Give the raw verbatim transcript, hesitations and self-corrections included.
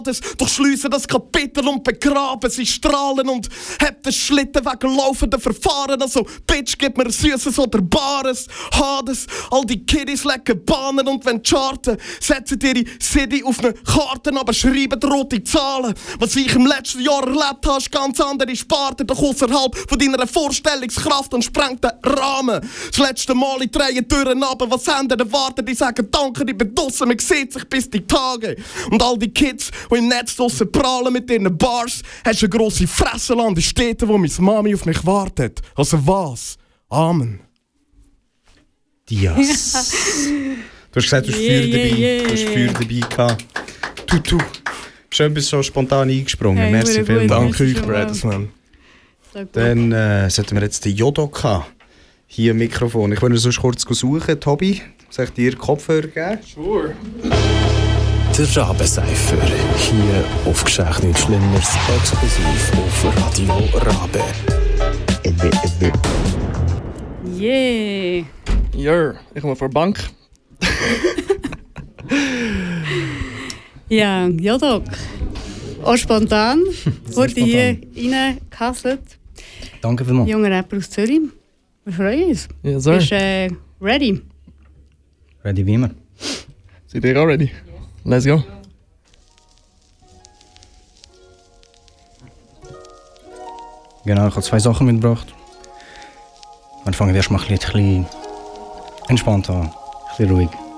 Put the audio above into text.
durchschliessen das Kapitel und begraben sie strahlen und hebt den Schlitten wegen laufenden Verfahren. Also, Bitch, gib mir Süßes oder Bares, Hades. All die Kiddies lecken Bahnen und wenn charten, setzen ihre City auf eine Karte, aber schreiben rote Zahlen. Was ich im letzten Jahr erlebt habe, ist ganz andere Sparte, doch außerhalb von deiner Vorstellungskraft und sprengt den Rahmen. Das letzte Mal in drei Türen runter, was Hände erwarten, die sagen Danke, ich bin draussen, man sieht sich bis die Tage. Und all die Kids, die im Netz draussen prahlen mit ihren Bars, hast eine grosse Fresse, Land in Städten, wo meine Mami auf mich wartet. Also was? Amen. Dias. Du hast gesagt, du hast Feuer Yeah, dabei. yeah, Du hast yeah. Feuer dabei gehabt. Tutu. Schön, bist du so spontan eingesprungen. Hey, Merci gut, gut. vielmals. Danke euch, schon Brothers, man. Dann äh, sollten wir jetzt den Jodok haben. Hier im Mikrofon. Ich will ihn sonst kurz suchen. Tobi, soll ich dir Kopfhörer geben? Sure. Der Rabe-Cypher. Hier auf «Geschäft nichts Schlimmeres», exklusiv auf Radio Rabe. Yeah. Ja, ich komme von der Bank. Ja, Jodok. Auch spontan wurde hier reingehasselt. Danke vielmals. Junger Rapper aus Zürich. Wir freuen uns. Ja, sir. Bist du äh, ready? Ready wie immer. Seid ihr auch ready? Let's go. Genau, ich habe zwei Sachen mitgebracht. Wir fangen erstmal ein bisschen entspannt an. Ein bisschen ruhig.